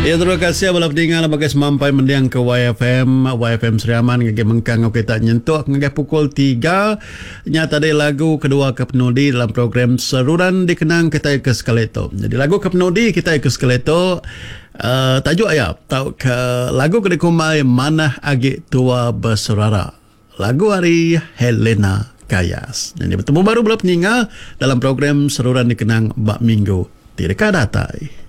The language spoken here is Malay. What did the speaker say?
Ya, terima kasih abang pendengar bagai semampai mendiang ke YFM Seriaman ngage mengkang kita nyentuh ngage pukul 3 nyata ada lagu kedua ke penudi dalam program Seruran Dikenang kita ke Skeleto. Jadi lagu ke penudi kita ke Skeleto tajuk ya tahu ke lagu kedekumai Mana Agi Tua Berserara. Lagu hari Helena Kayas. Jadi bertemu baru belum peninggal dalam program Seruran Dikenang bak minggu tidak datai.